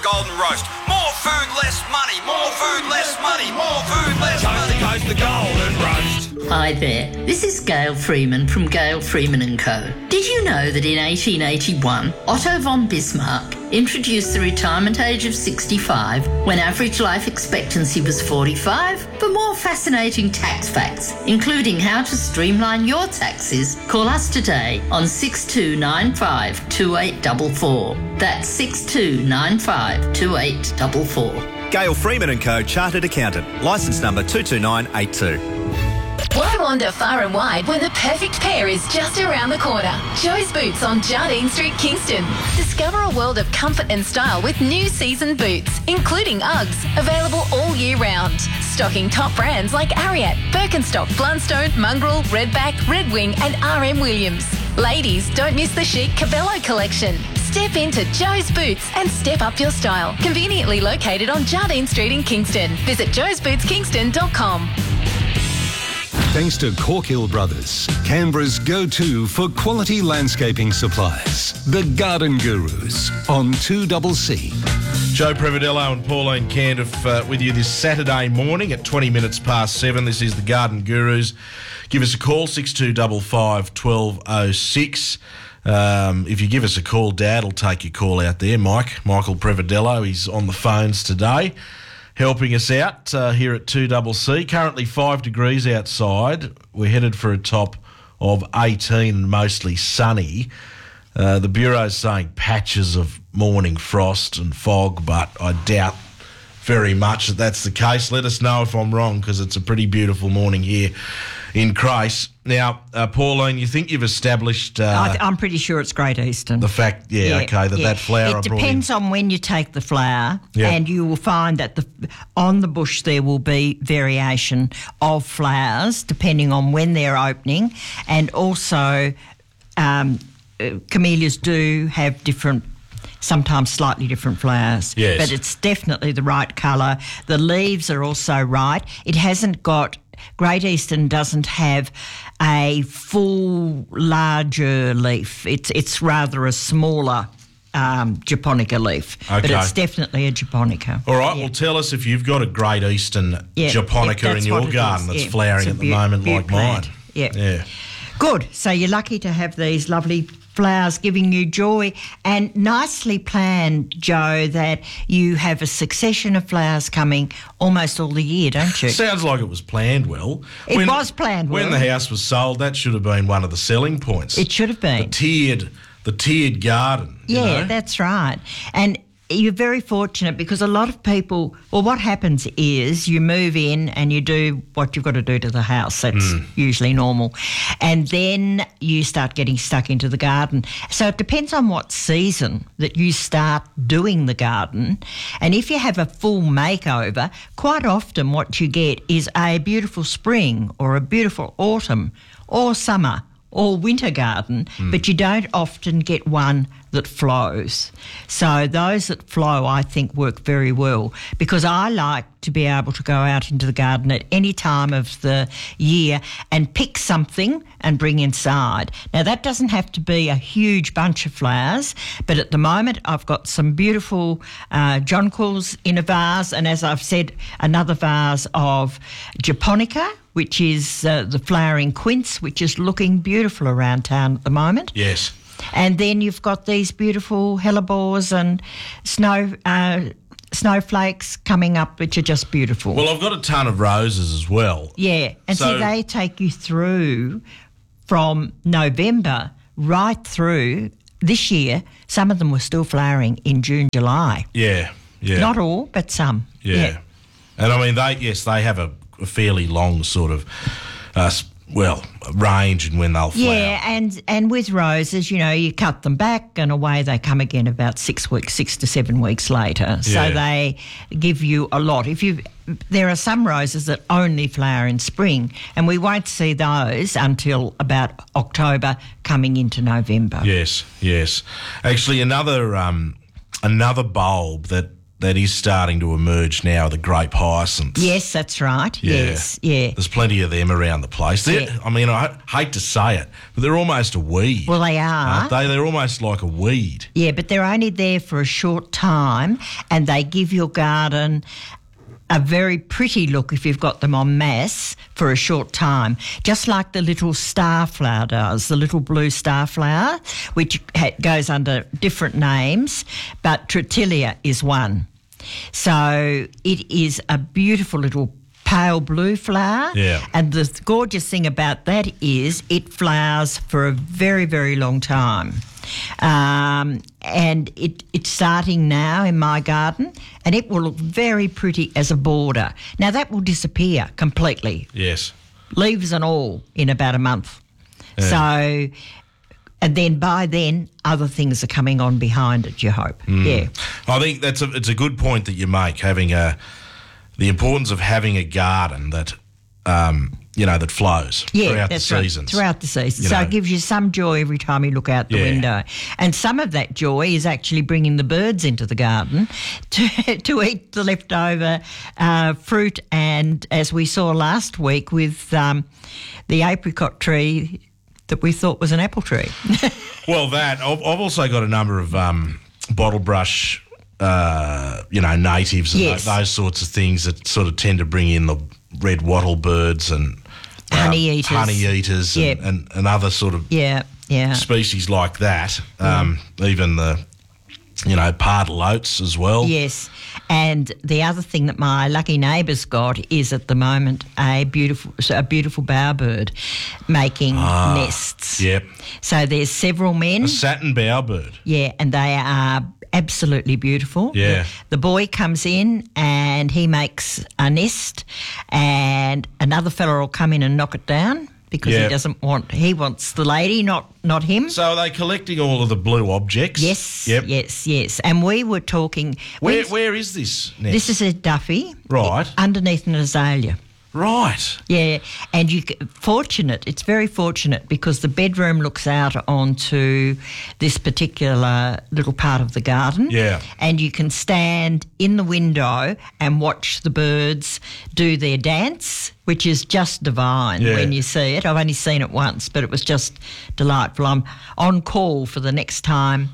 Golden Roast. More food, less money. More food, less money. More food, less money. Coast to Golden Roast. Hi there, this is Gail Freeman from Gail Freeman & Co. Did you know that in 1881, Otto von Bismarck introduced the retirement age of 65 when average life expectancy was 45? For more fascinating tax facts, including how to streamline your taxes, call us today on 6295 2844. That's 6295 2844. Gail Freeman & Co. Chartered Accountant. Licence number 22982. Why wander far and wide when the perfect pair is just around the corner? Joe's Boots on Jardine Street, Kingston. Discover a world of comfort and style with new season boots, including Uggs, available all year round. Stocking top brands like Ariat, Birkenstock, Blundstone, Mongrel, Redback, Red Wing and RM Williams. Ladies, don't miss the chic Cabello collection. Step into Joe's Boots and step up your style. Conveniently located on Jardine Street in Kingston. Visit joesbootskingston.com. Thanks to Corkhill Brothers, Canberra's go-to for quality landscaping supplies. The Garden Gurus on 2CC. Joe Prevedello and Pauline Candiff with you this Saturday morning at 20 minutes past 7. This is the Garden Gurus. Give us a call, 6255 1206. If you give us a call, Dad will take your call out there. Michael Prevedello, he's on the phones today, helping us out here at 2CC. Currently 5 degrees outside. We're headed for a top of 18 and mostly sunny. The Bureau's saying patches of morning frost and fog, but I doubt very much that that's the case. Let us know if I'm wrong, because it's a pretty beautiful morning here in Grace. Now, Pauline, you think you've established... I'm pretty sure it's Great Eastern. The fact, that flower... It depends on when you take the flower, and you will find that on the bush there will be variation of flowers depending on when they're opening, and also camellias do have sometimes slightly different flowers. Yes. But it's definitely the right colour. The leaves are also right. It hasn't got... Great Eastern doesn't have a full, larger leaf. It's rather a smaller japonica leaf. Okay. But it's definitely a japonica. All right, well, tell us if you've got a Great Eastern japonica in your garden that's flowering at the moment like mine. Yeah. Good. So you're lucky to have these lovely flowers giving you joy, and nicely planned, Joe, that you have a succession of flowers coming almost all the year, don't you? Sounds like it was planned well. It was planned well. When the house was sold, that should have been one of the selling points. It should have been. The tiered garden. Yeah, that's right. And you're very fortunate because a lot of people, well, what happens is you move in and you do what you've got to do to the house. That's usually normal. And then you start getting stuck into the garden. So it depends on what season that you start doing the garden. And if you have a full makeover, quite often what you get is a beautiful spring or a beautiful autumn or summer or winter garden, but you don't often get one that flows. So those that flow, I think, work very well, because I like to be able to go out into the garden at any time of the year and pick something and bring inside. Now, that doesn't have to be a huge bunch of flowers, but at the moment I've got some beautiful jonquils in a vase, and as I've said, another vase of japonica, which is the flowering quince, which is looking beautiful around town at the moment. Yes. And then you've got these beautiful hellebores and snowflakes coming up, which are just beautiful. Well, I've got a ton of roses as well. Yeah, and so they take you through from November right through this year. Some of them were still flowering in June, July. Yeah. Not all, but some. Yeah. And I mean, they have a fairly long sort of, range in when they'll flower. Yeah, and with roses, you cut them back and away they come again about 6 to 7 weeks later. So they give you a lot. There are some roses that only flower in spring, and we won't see those until about October coming into November. Yes. Actually, another bulb that that is starting to emerge now, the grape hyacinths. Yes, that's right. Yeah. Yes, yeah. There's plenty of them around the place. I mean, I hate to say it, but they're almost a weed. Well, they are. Aren't they? They're almost like a weed. Yeah, but they're only there for a short time, and they give your garden a very pretty look if you've got them en masse for a short time, just like the little starflower does, the little blue starflower, which goes under different names, but Tritilia is one. So it is a beautiful little pale blue flower. Yeah. And the gorgeous thing about that is it flowers for a very, very long time. And it's starting now in my garden, and it will look very pretty as a border. Now, that will disappear completely, Yes. leaves and all, in about a month. Yeah. So, and then by then, other things are coming on behind it, you hope. Yeah. I think it's a good point that you make, having the importance of having a garden that that flows throughout the seasons. Right, throughout the season. So it gives you some joy every time you look out the window. And some of that joy is actually bringing the birds into the garden to eat the leftover fruit. And as we saw last week with the apricot tree that we thought was an apple tree. Well, I've also got a number of bottle brush, natives and those sorts of things that sort of tend to bring in the red wattle birds and honey eaters and other sort of species like that. Even the pardal oats as well. Yes, and the other thing that my lucky neighbour's got is at the moment a beautiful bowerbird making nests. Yep. So there's several men. A satin bowerbird. Yeah, and they are absolutely beautiful. Yeah. The boy comes in and he makes a nest, and another fella will come in and knock it down because he wants the lady, not him. So are they collecting all of the blue objects? Yes. Yep. Yes. And we were talking. Where is this nest? This is a Duffy. Right. Underneath an azalea. Right. Yeah, and it's very fortunate because the bedroom looks out onto this particular little part of the garden. Yeah. And you can stand in the window and watch the birds do their dance, which is just divine when you see it. I've only seen it once, but it was just delightful. I'm on call for the next time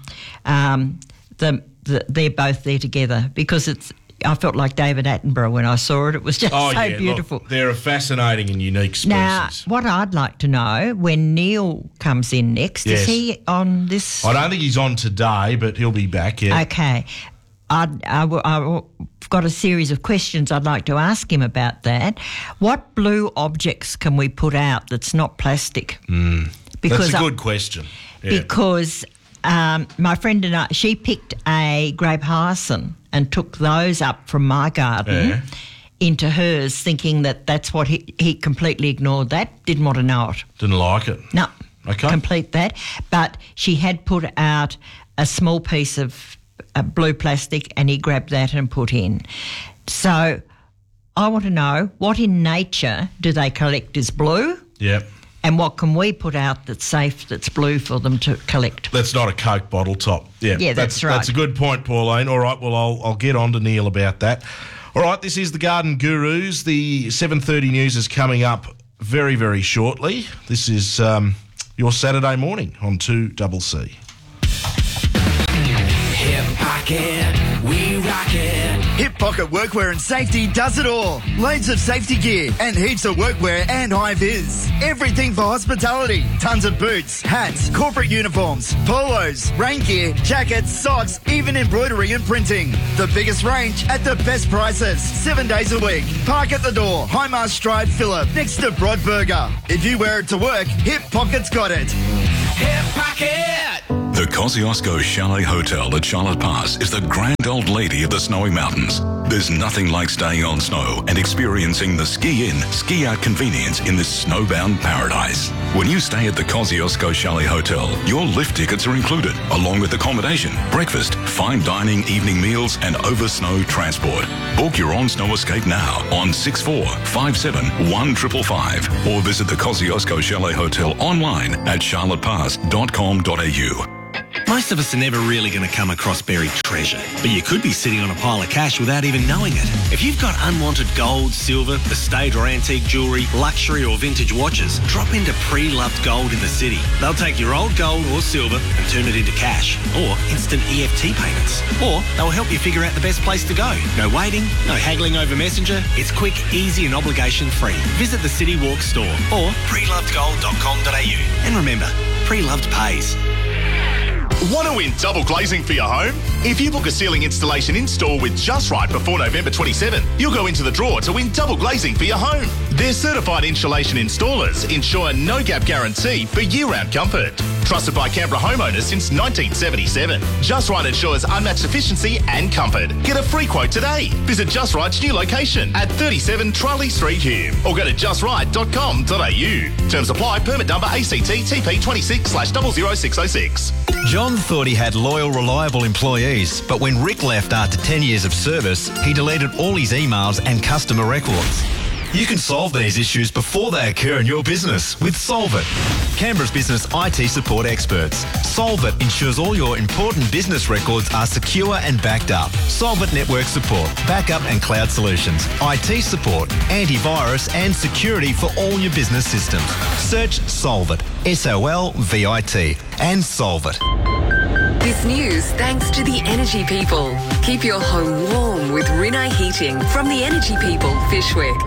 they're both there together because I felt like David Attenborough when I saw it. It was just so beautiful. Look, they're a fascinating and unique species. Now, what I'd like to know, when Neil comes in next, is he on this? I don't think he's on today, but he'll be back, Okay. I've got a series of questions I'd like to ask him about that. What blue objects can we put out that's not plastic? That's a good question. Yeah. Because my friend and I, she picked a grape hyacinth and took those up from my garden into hers, thinking that's what he completely ignored that, didn't want to know it. Didn't like it? No. Okay. Complete that. But she had put out a small piece of blue plastic and he grabbed that and put in. So I want to know, what in nature do they collect as blue? Yep. And what can we put out that's safe, that's blue for them to collect? That's not a Coke bottle top. Yeah, that's right. That's a good point, Pauline. All right, well, I'll get on to Neil about that. All right, this is the Garden Gurus. The 7:30 news is coming up very, very shortly. This is your Saturday morning on 2CC. Hip Pocket, we rock it. Hip Pocket Workwear and Safety does it all. Loads of safety gear and heaps of workwear and high-vis. Everything for hospitality. Tons of boots, hats, corporate uniforms, polos, rain gear, jackets, socks, even embroidery and printing. The biggest range at the best prices. 7 days a week. Park at the door. Highmast Drive, Phillip, next to Broadburger. If you wear it to work, Hip Pocket's got it. Hip Pocket! The Kosciuszko Chalet Hotel at Charlotte Pass is the grand old lady of the snowy mountains. There's nothing like staying on snow and experiencing the ski-in, ski-out convenience in this snowbound paradise. When you stay at the Kosciuszko Chalet Hotel, your lift tickets are included, along with accommodation, breakfast, fine dining, evening meals, and over-snow transport. Book your on-snow escape now on 6457-1555 or visit the Kosciuszko Chalet Hotel online at charlottepass.com.au. Most of us are never really going to come across buried treasure, but you could be sitting on a pile of cash without even knowing it. If you've got unwanted gold, silver, estate or antique jewellery, luxury or vintage watches, drop into Pre-Loved Gold in the city. They'll take your old gold or silver and turn it into cash or instant EFT payments. Or they'll help you figure out the best place to go. No waiting, no haggling over Messenger. It's quick, easy and obligation-free. Visit the City Walk store or prelovedgold.com.au. And remember, Pre-Loved pays. Want to win double glazing for your home? If you book a ceiling installation in-store with Just Right before November 27, you'll go into the draw to win double glazing for your home. Their certified insulation installers ensure a no-gap guarantee for year-round comfort. Trusted by Canberra homeowners since 1977. Just Right ensures unmatched efficiency and comfort. Get a free quote today. Visit Just Right's new location at 37 Charlie Street, Hume, or go to justright.com.au. Terms apply. Permit number ACT TP 26/00606. John thought he had loyal, reliable employees, but when Rick left after 10 years of service, he deleted all his emails and customer records. You can solve these issues before they occur in your business with Solvit, Canberra's business IT support experts. Solvit ensures all your important business records are secure and backed up. Solvit network support, backup and cloud solutions, IT support, antivirus and security for all your business systems. Search Solvit, SOLVIT, and Solvit. This news thanks to the Energy People. Keep your home warm with Rinnai Heating from the Energy People, Fishwick.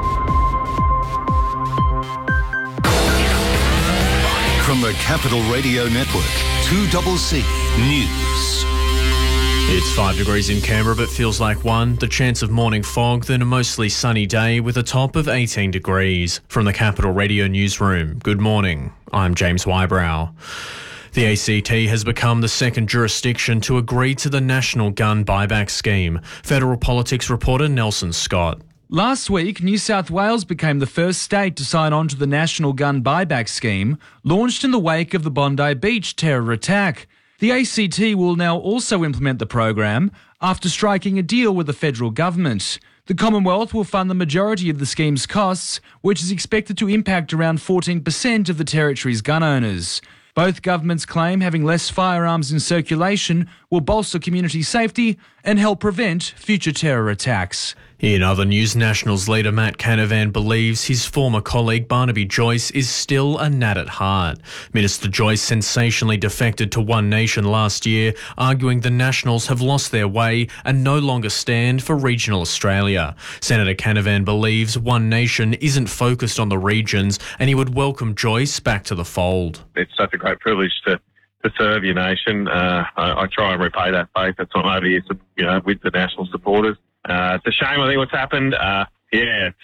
From the Capital Radio Network, 2CC News. It's 5 degrees in Canberra, but feels like 1. The chance of morning fog, then a mostly sunny day with a top of 18 degrees. From the Capital Radio Newsroom, good morning. I'm James Wybrow. The ACT has become the second jurisdiction to agree to the National Gun Buyback Scheme. Federal Politics reporter Nelson Scott. Last week, New South Wales became the first state to sign on to the National Gun Buyback Scheme, launched in the wake of the Bondi Beach terror attack. The ACT will now also implement the program after striking a deal with the federal government. The Commonwealth will fund the majority of the scheme's costs, which is expected to impact around 14% of the territory's gun owners. Both governments claim having less firearms in circulation will bolster community safety and help prevent future terror attacks. In other news, Nationals leader Matt Canavan believes his former colleague Barnaby Joyce is still a Nat at heart. Minister Joyce sensationally defected to One Nation last year, arguing the Nationals have lost their way and no longer stand for regional Australia. Senator Canavan believes One Nation isn't focused on the regions and he would welcome Joyce back to the fold. It's such a great privilege to serve your nation. I try and repay that faith. That's why I'm over here, with the National supporters. It's a shame, I think, what's happened. He's,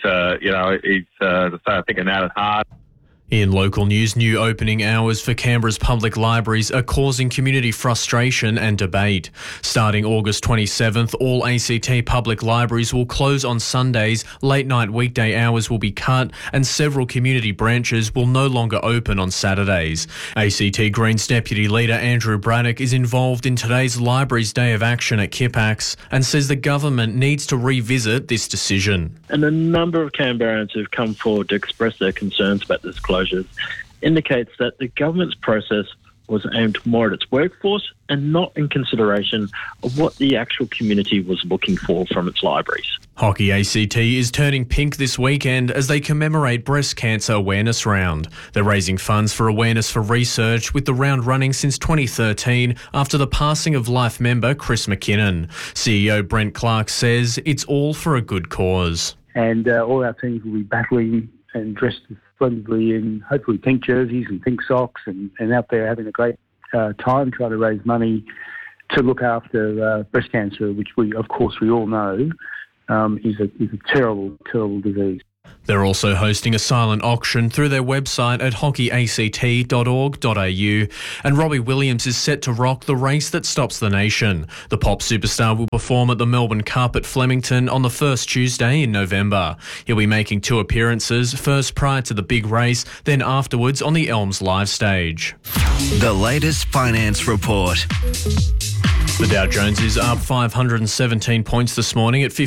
I think, a Nat at heart. In local news, new opening hours for Canberra's public libraries are causing community frustration and debate. Starting August 27th, all ACT public libraries will close on Sundays, late-night weekday hours will be cut, and several community branches will no longer open on Saturdays. ACT Greens Deputy Leader Andrew Braddock is involved in today's Libraries Day of Action at Kipax and says the government needs to revisit this decision. And a number of Canberrans who've come forward to express their concerns about this closure indicates that the government's process was aimed more at its workforce and not in consideration of what the actual community was looking for from its libraries. Hockey ACT is turning pink this weekend as they commemorate Breast Cancer Awareness Round. They're raising funds for Awareness for Research, with the round running since 2013 after the passing of Life member Chris McKinnon. CEO Brent Clark says it's all for a good cause. And all our teams will be battling and dressed splendidly in hopefully pink jerseys and pink socks and out there having a great time trying to raise money to look after breast cancer, which we all know is a terrible, terrible disease. They're also hosting a silent auction through their website at hockeyact.org.au, and Robbie Williams is set to rock the race that stops the nation. The pop superstar will perform at the Melbourne Cup at Flemington on the first Tuesday in November. He'll be making 2 appearances, first prior to the big race, then afterwards on the Elms live stage. The latest finance report. The Dow Jones is up 517 points this morning at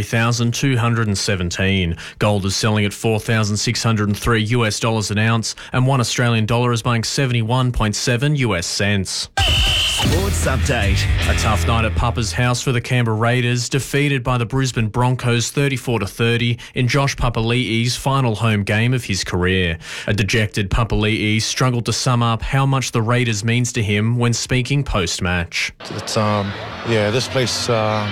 53,217. Gold is selling at $4,603 an ounce, and $1 Australian dollar is buying 71.7 US cents. Sports update. A tough night at Papa's house for the Canberra Raiders, defeated by the Brisbane Broncos 34-30 in Josh Papali'i's final home game of his career. A dejected Papali'i struggled to sum up how much the Raiders means to him when speaking post-match. It's this place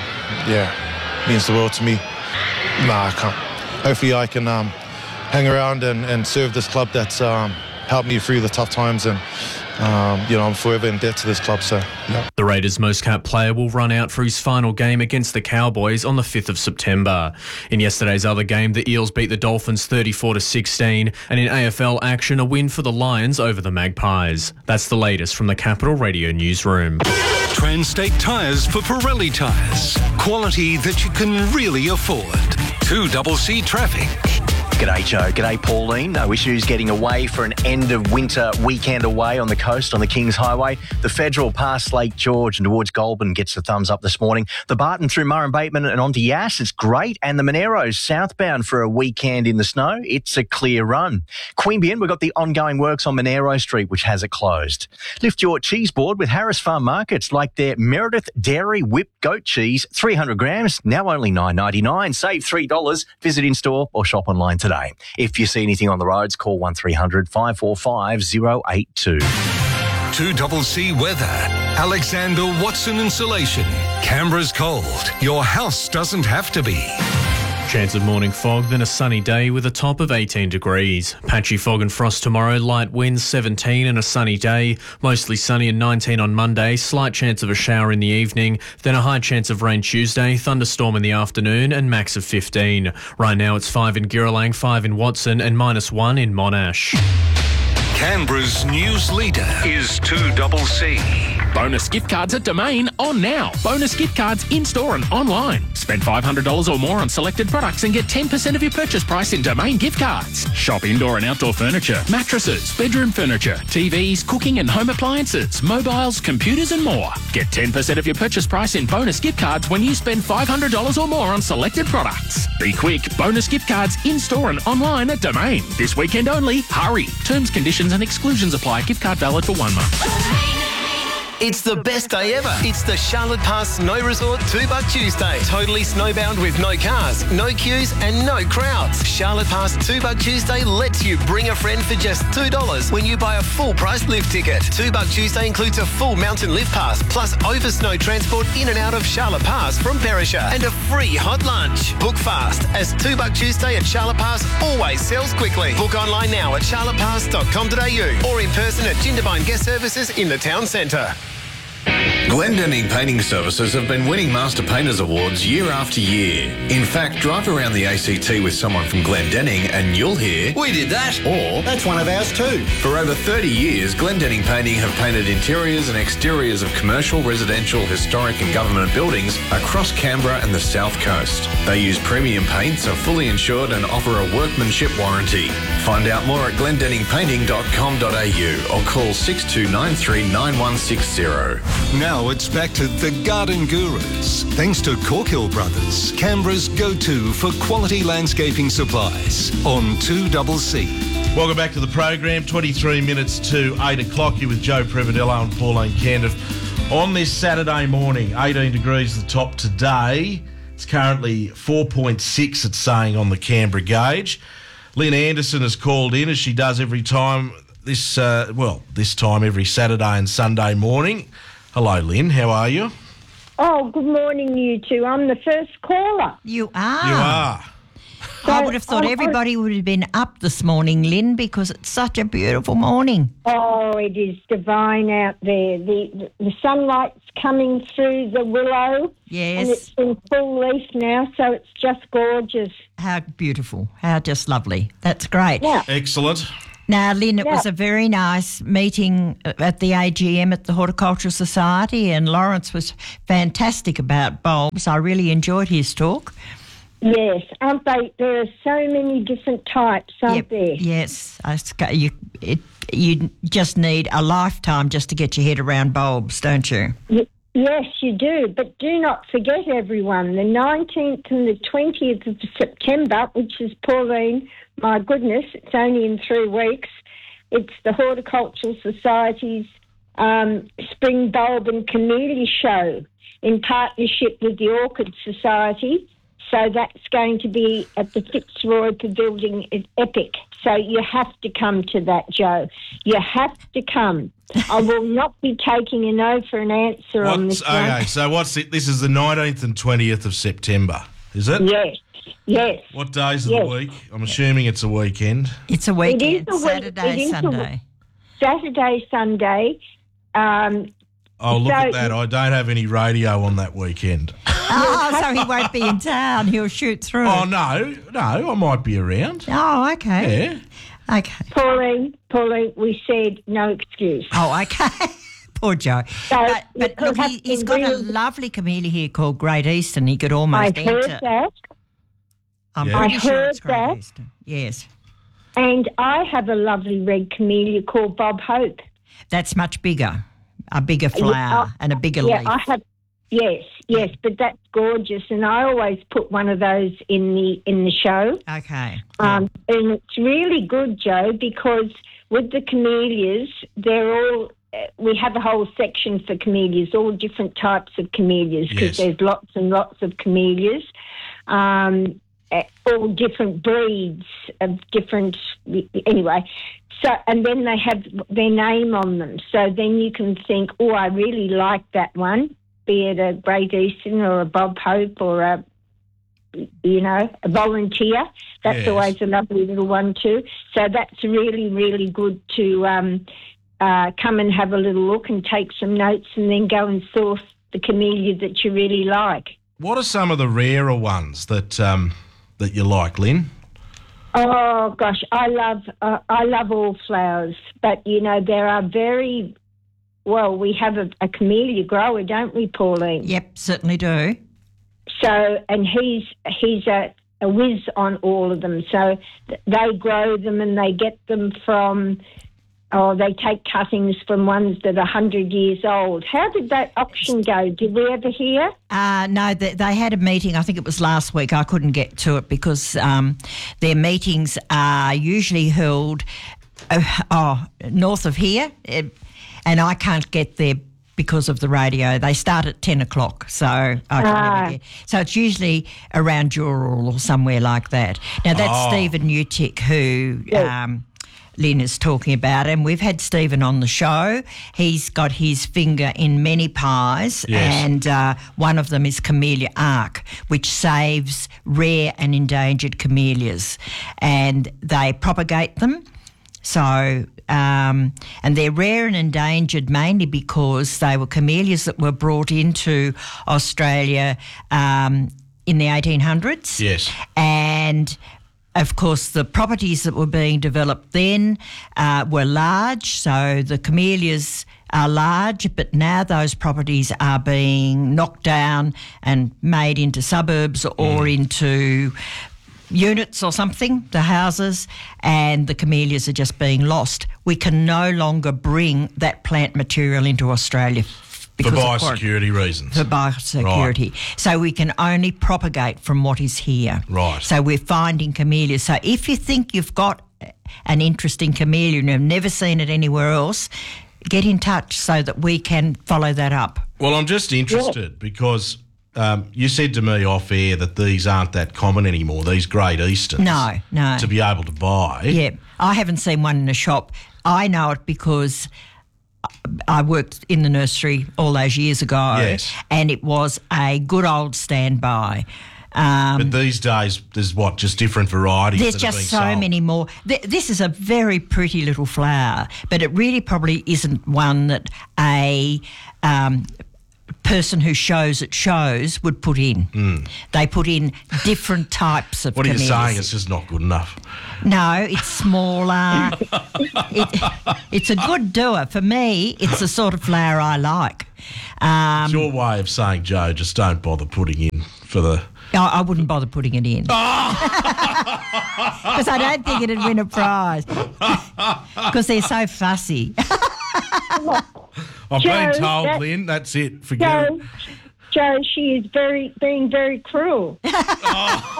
means the world to me. I can't. Hopefully I can hang around and serve this club that's helped me through the tough times, and I'm forever in debt to this club. So, yeah. The Raiders' most capped player will run out for his final game against the Cowboys on the 5th of September. In yesterday's other game, the Eels beat the Dolphins 34-16, and in AFL action, a win for the Lions over the Magpies. That's the latest from the Capital Radio newsroom. Transtate Tyres for Pirelli tyres. Quality that you can really afford. 2CC Traffic. G'day, Joe. G'day, Pauline. No issues getting away for an end-of-winter weekend away on the coast on the Kings Highway. The Federal past Lake George and towards Goulburn gets the thumbs up this morning. The Barton through Murrumbateman and onto Yass, it's great. And the Moneros southbound for a weekend in the snow, it's a clear run. Queanbeyan, we've got the ongoing works on Monero Street, which has it closed. Lift your cheese board with Harris Farm Markets, like their Meredith Dairy Whipped Goat Cheese, 300 grams, now only $9.99. Save $3. Visit in-store or shop online today. If you see anything on the roads, call 1300 545 082. 2CC Weather. Alexander Watson Insulation. Canberra's cold. Your house doesn't have to be. Chance of morning fog, then a sunny day with a top of 18 degrees. Patchy fog and frost tomorrow, light winds 17 and a sunny day. Mostly sunny and 19 on Monday, slight chance of a shower in the evening. Then a high chance of rain Tuesday, thunderstorm in the afternoon and max of 15. Right now it's 5 in Girrawang, 5 in Watson and -1 in Monash. Canberra's news leader is 2CC. Bonus gift cards at Domain on now. Bonus gift cards in-store and online. Spend $500 or more on selected products and get 10% of your purchase price in Domain gift cards. Shop indoor and outdoor furniture, mattresses, bedroom furniture, TVs, cooking and home appliances, mobiles, computers and more. Get 10% of your purchase price in bonus gift cards when you spend $500 or more on selected products. Be quick. Bonus gift cards in-store and online at Domain. This weekend only. Hurry. Terms, conditions and exclusions apply. Gift card valid for 1 month. It's the best day ever. It's the Charlotte Pass Snow Resort $2 Tuesday. Totally snowbound with no cars, no queues and no crowds. Charlotte Pass $2 Tuesday lets you bring a friend for just $2 when you buy a full price lift ticket. $2 Tuesday includes a full mountain lift pass plus over snow transport in and out of Charlotte Pass from Perisher and a free hot lunch. Book fast as $2 Tuesday at Charlotte Pass always sells quickly. Book online now at charlottepass.com.au or in person at Jindabyne Guest Services in the town centre. Glendinning Painting Services have been winning Master Painters Awards year after year. In fact, drive around the ACT with someone from Glendinning and you'll hear, "We did that," or "That's one of ours too." For over 30 years, Glendinning Painting have painted interiors and exteriors of commercial, residential, historic and government buildings across Canberra and the South Coast. They use premium paints, are fully insured and offer a workmanship warranty. Find out more at glendenningpainting.com.au or call 6293 9160. Now it's back to the Garden Gurus. Thanks to Corkhill Brothers, Canberra's go-to for quality landscaping supplies on 2CC. Welcome back to the program. 23 minutes to 8 o'clock. You're with Joe Prevadello and Pauline Candiff. On this Saturday morning, 18 degrees the top today. It's currently 4.6, it's saying on the Canberra gauge. Lynn Anderson has called in, as she does every time, this time every Saturday and Sunday morning. Hello, Lynn. How are you? Oh, good morning, you two. I'm the first caller. You are. You are. I would have thought everybody would have been up this morning, Lynn, because it's such a beautiful morning. Oh, it is divine out there. The sunlight's coming through the willow. Yes. And it's in full leaf now, so it's just gorgeous. How beautiful. How just lovely. That's great. Yeah. Excellent. Now, Lynn, it was a very nice meeting at the AGM at the Horticultural Society, and Lawrence was fantastic about bulbs. I really enjoyed his talk. Yes, aren't they? There are so many different types, aren't there? Yes. You just need a lifetime just to get your head around bulbs, don't you? Yes, you do. But do not forget, everyone, the 19th and the 20th of September, which is, Pauline, my goodness, it's only in 3 weeks. It's the Horticultural Society's Spring Bulb and Camellia Show in partnership with the Orchid Society. So that's going to be at the Fitzroy Pavilion at Epic. So you have to come to that, Joe. You have to come. I will not be taking a no for an answer on this one. Okay, so what's it? This is the 19th and 20th of September, is it? Yes. What days of the week? I'm assuming it's a weekend. It's a weekend, It is a Saturday, Sunday. Saturday, Sunday. Oh, look at that. I don't have any radio on that weekend. Oh, so he won't be in town. He'll shoot through. Oh, no, I might be around. Oh, okay. Yeah. Okay. Pauline, we said no excuse. Oh, okay. Poor Joe. So but look, he's got a lovely camellia here called Great Eastern. He could almost I heard enter. that. I'm I pretty sure heard it's Great that. Eastern. Yes. And I have a lovely red camellia called Bob Hope. That's much bigger. A bigger flower and a bigger leaf. I have. Yes, but that's gorgeous, and I always put one of those in the show. Okay. And it's really good, Joe, because with the camellias, they're all. We have a whole section for camellias, all different types of camellias, because there's lots and lots of camellias, all different breeds of different. Anyway. So, and then they have their name on them. So then you can think, oh, I really like that one, be it a Great Eastern or a Bob Hope or a volunteer. That's always a lovely little one too. So that's really, really good to come and have a little look and take some notes and then go and source the camellia that you really like. What are some of the rarer ones that you like, Lynn? Oh gosh, I love all flowers, but there are very well. We have a camellia grower, don't we, Pauline? Yep, certainly do. So, and he's a whiz on all of them. So they grow them and they get them from. Oh, they take cuttings from ones that are 100 years old. How did that auction go? Did we ever hear? No, they had a meeting, I think it was last week. I couldn't get to it because their meetings are usually held north of here, and I can't get there because of the radio. They start at 10 o'clock, so I can never get. So it's usually around Dural or somewhere like that. Now, that's Stephen Newtick who... Lynn is talking about, and we've had Stephen on the show. He's got his finger in many pies, and one of them is Camellia Arc, which saves rare and endangered camellias, and they propagate them. So, and they're rare and endangered mainly because they were camellias that were brought into Australia in the 1800s. Yes. And... of course, the properties that were being developed then were large, so the camellias are large, but now those properties are being knocked down and made into suburbs or into units or something, the houses, and the camellias are just being lost. We can no longer bring that plant material into Australia. For biosecurity reasons. For biosecurity. Right. So we can only propagate from what is here. Right. So we're finding camellias. So if you think you've got an interesting camellia and you've never seen it anywhere else, get in touch so that we can follow that up. Well, I'm just interested because you said to me off air that these aren't that common anymore, these Great Easterns. No. To be able to buy. Yeah. I haven't seen one in a shop. I know it because... I worked in the nursery all those years ago, and it was a good old standby. But these days, there's just different varieties. There's just so many more. This is a very pretty little flower, but it really probably isn't one that a person who shows at shows would put in. They put in different types of camellias. What are you saying? It's just not good enough. No, it's smaller. It's a good doer. For me, it's the sort of flower I like. It's your way of saying, Joe, just don't bother putting in for the... I wouldn't bother putting it in. Because I don't think it'd win a prize. Because they're so fussy. I've been told, Lynn, that's it. Forget it. Joe, she is being very cruel.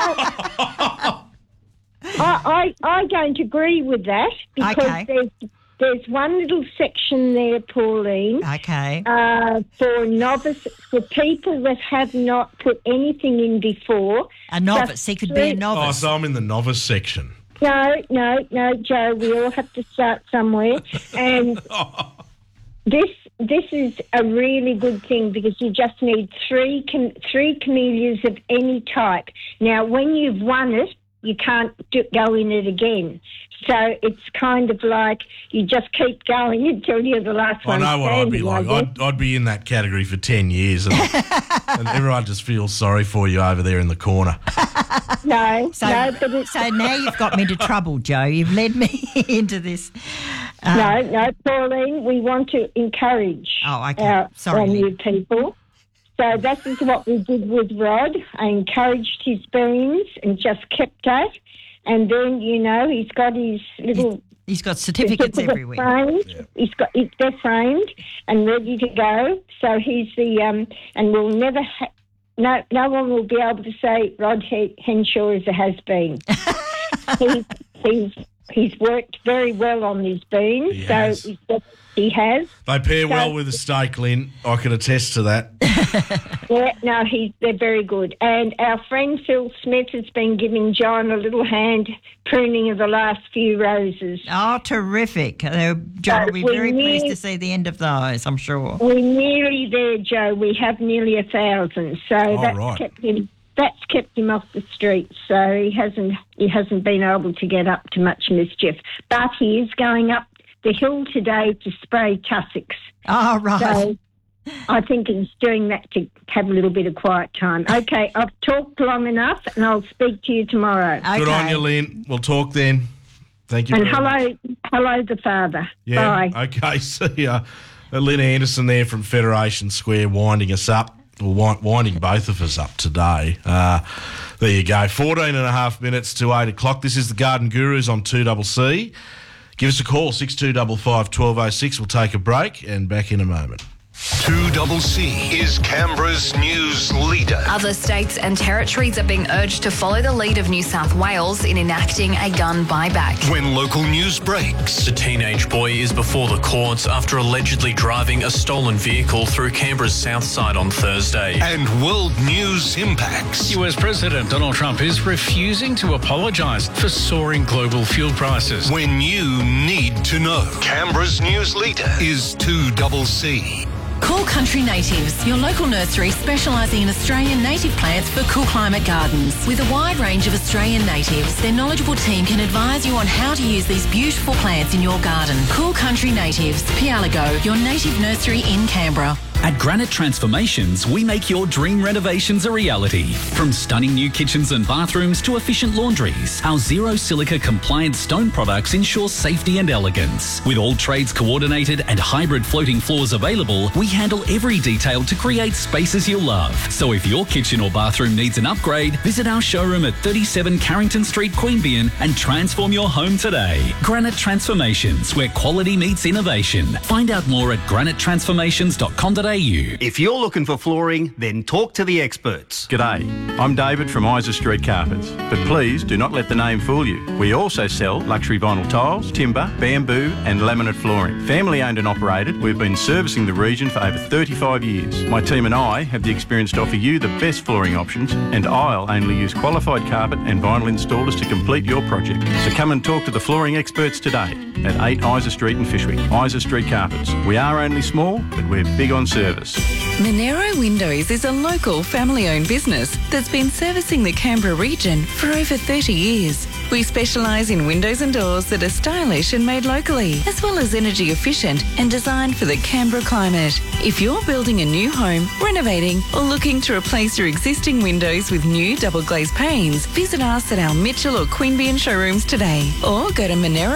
I don't agree with that because there's one little section there, Pauline. Okay. For novice, for people that have not put anything in before. A novice. He could be a novice. Oh, so I'm in the novice section. No, Joe. We all have to start somewhere, and this is a really good thing because you just need three camellias of any type. Now, when you've won it, you can't go in it again. So it's kind of like you just keep going until you're the last one. I know what I'd be like. I'd be in that category for 10 years and everyone just feels sorry for you over there in the corner. No, So now you've got me to trouble, Joe. You've led me into this. No, Pauline, we want to encourage our new people. So that is what we did with Rod. I encouraged his beans and just kept that. And then, he's got his little... He's got certificates everywhere. Framed. Yeah. They're framed and ready to go. So he's the... and we'll never... no one will be able to say Rod Henshaw is a has-been. He's worked very well on these beans. He has. They pair well with the steak, Lynn. I can attest to that. Yeah, no, they're very good. And our friend Phil Smith has been giving John a little hand pruning of the last few roses. Oh, terrific. John will be very pleased to see the end of those, I'm sure. We're nearly there, Joe. We have nearly 1,000. So that's kept him off the streets. So he hasn't been able to get up to much mischief. But he is going up the hill today to spray tussocks. Oh, right. So I think he's doing that to have a little bit of quiet time. Okay, I've talked long enough and I'll speak to you tomorrow. Okay. Good on you, Lynn. We'll talk then. Thank you and very much. hello the father. Yeah, Bye. okay. See ya. Lynn Anderson there from Federation Square winding us up. Well, winding both of us up today. There you go. 14 and a half minutes to 8 o'clock. This is the Garden Gurus on 2CC. Give us a call, 6255 1206. We'll take a break and back in a moment. 2CC is Canberra's news leader. Other states and territories are being urged to follow the lead of New South Wales in enacting a gun buyback. When local news breaks. The teenage boy is before the courts after allegedly driving a stolen vehicle through Canberra's south side on Thursday. And world news impacts. US President Donald Trump is refusing to apologise for soaring global fuel prices. When you need to know. Canberra's news leader is 2CC. Cool Country Natives, your local nursery specialising in Australian native plants for cool climate gardens. With a wide range of Australian natives, their knowledgeable team can advise you on how to use these beautiful plants in your garden. Cool Country Natives, Pialago, your native nursery in Canberra. At Granite Transformations, we make your dream renovations a reality. From stunning new kitchens and bathrooms to efficient laundries, our zero silica compliant stone products ensure safety and elegance. With all trades coordinated and hybrid floating floors available, we handle every detail to create spaces you'll love. So if your kitchen or bathroom needs an upgrade, visit our showroom at 37 Carrington Street, Queanbeyan and transform your home today. Granite Transformations, where quality meets innovation. Find out more at granitetransformations.com.au. If you're looking for flooring, then talk to the experts. G'day, I'm David from Isa Street Carpets, but please do not let the name fool you. We also sell luxury vinyl tiles, timber, bamboo and laminate flooring. Family owned and operated, we've been servicing the region for over 35 years. My team and I have the experience to offer you the best flooring options, and I'll only use qualified carpet and vinyl installers to complete your project. So come and talk to the flooring experts today at 8 Isa Street in Fyshwick. Isa Street Carpets. We are only small, but we're big on service. Monero Windows is a local family-owned business that's been servicing the Canberra region for over 30 years. We specialise in windows and doors that are stylish and made locally, as well as energy efficient and designed for the Canberra climate. If you're building a new home, renovating or looking to replace your existing windows with new double glazed panes, visit us at our Mitchell or Queanbeyan showrooms today or go to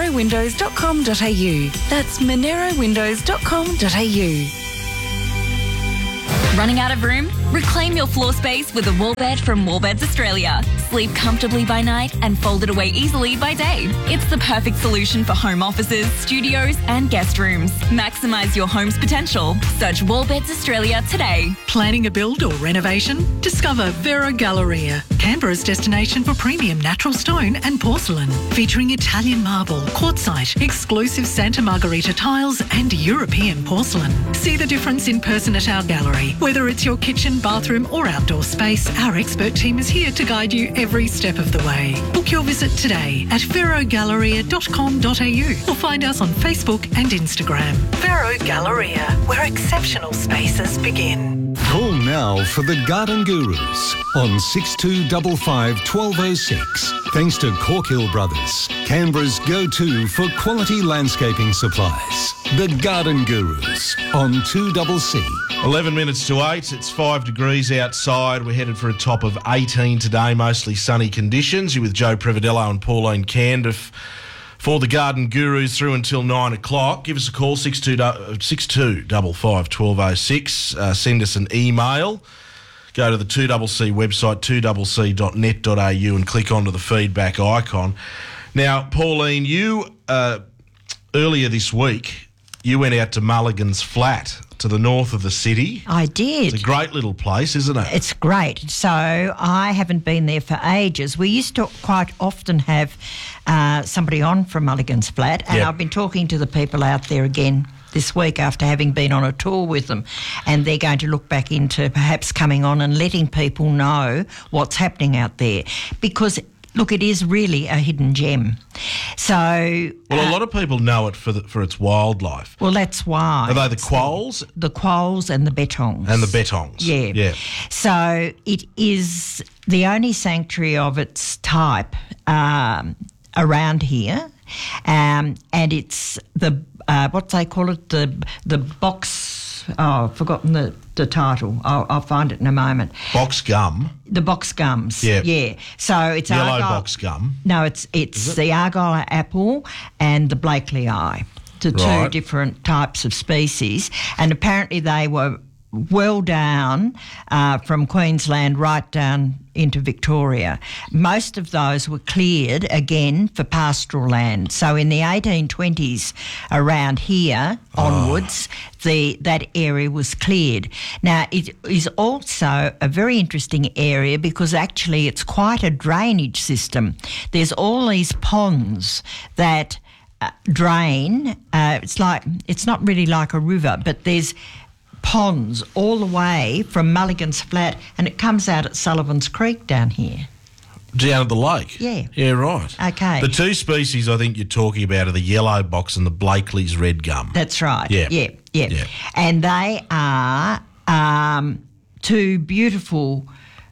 monerowindows.com.au. That's monerowindows.com.au. Running out of room? Reclaim your floor space with a wall bed from Wallbeds Australia. Sleep comfortably by night and fold it away easily by day. It's the perfect solution for home offices, studios and guest rooms. Maximise your home's potential. Search Wallbeds Australia today. Planning a build or renovation? Discover Vero Galleria, Canberra's destination for premium natural stone and porcelain. Featuring Italian marble, quartzite, exclusive Santa Margherita tiles and European porcelain. See the difference in person at our gallery. Whether it's your kitchen, bathroom or outdoor space, our expert team is here to guide you every step of the way. Book your visit today at verogalleria.com.au or find us on Facebook and Instagram. Vero Galleria, where exceptional spaces begin. Call now for the Garden Gurus on 6255 1206. Thanks to Corkhill Brothers, Canberra's go-to for quality landscaping supplies. The Garden Gurus on 2CC. 11 minutes to 8. It's 5 degrees outside. We're headed for a top of 18 today, mostly sunny conditions. You're with Joe Prevadello and Pauline Candiff for the Garden Gurus through until 9 o'clock. Give us a call, 6255 1206. Send us an email. Go to the 2CC website, 2cc.net.au, and click onto the feedback icon. Now, Pauline, you earlier this week, you went out to Mulligan's Flat to the north of the city. I did. It's a great little place, isn't it? It's great. So I haven't been there for ages. We used to quite often have somebody on from Mulligan's Flat, and Yep. I've been talking to the people out there again this week after having been on a tour with them, and they're going to look back into perhaps coming on and letting people know what's happening out there, because look, it is really a hidden gem. So, well, a lot of people know it for its wildlife. Well, that's why. Are they the quolls? The quolls and the bettongs. And the bettongs. Yeah. Yeah. So it is the only sanctuary of its type around here, and it's the what they call it, the box. Oh, I've forgotten the title. I'll find it in a moment. Box gum. The box gums. Yep. Yeah. So it's Yellow Argyle, box gum. No, it's the Argyle apple and the Blakely eye, the two Right. different types of species, and apparently they were well down from Queensland right down into Victoria. Most of those were cleared again for pastoral land. So in the 1820s, around here onwards, that area was cleared. Now it is also a very interesting area because actually it's quite a drainage system. There's all these ponds that drain. It's not really like a river, but there's ponds all the way from Mulligan's Flat, and it comes out at Sullivan's Creek down here. Down at the lake? Yeah. Yeah, right. Okay. The two species I think you're talking about are the yellow box and the Blakely's red gum. That's right. Yeah. Yeah. And they are two beautiful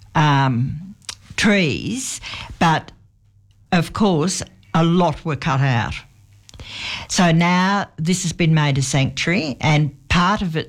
trees, but of course a lot were cut out. So now this has been made a sanctuary, and part of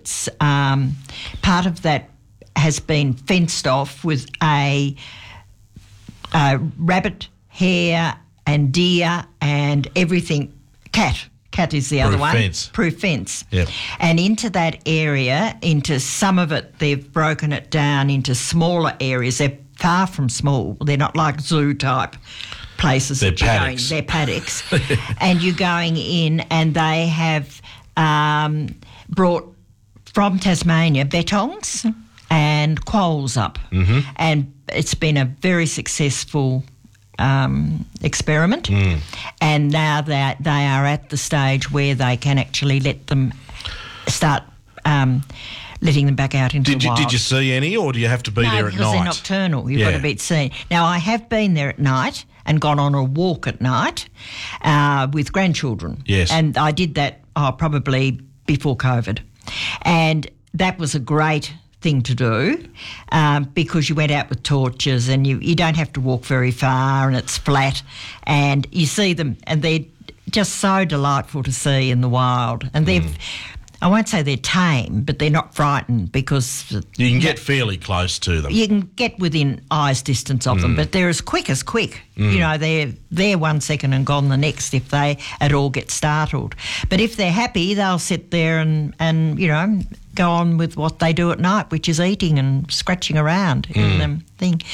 that has been fenced off with a rabbit, hare and deer and everything. Cat is the other one. Proof fence. Yep. And into that area, into some of it, they've broken it down into smaller areas. They're far from small. They're not like zoo type places. They're that you're going. paddocks. They're paddocks. And you're going in, and they have brought from Tasmania bettongs and quolls up. Mm-hmm. And it's been a very successful experiment. And now that they are at the stage where they can actually let them start letting them back out into the wild. Did you see any, or do you have to be there at because they're night? nocturnal. You've got to be seen. Now, I have been there at night and gone on a walk at night with grandchildren. Yes. And I did that probably before COVID. And that was a great thing to do because you went out with torches and you don't have to walk very far, and it's flat, and you see them, and they're just so delightful to see in the wild. And they've I won't say they're tame, but they're not frightened because... You can get fairly close to them. You can get within eyes distance of them, but they're as quick as quick. You know, they're there 1 second and gone the next if they at all get startled. But if they're happy, they'll sit there and you know, go on with what they do at night, which is eating and scratching around in the thing.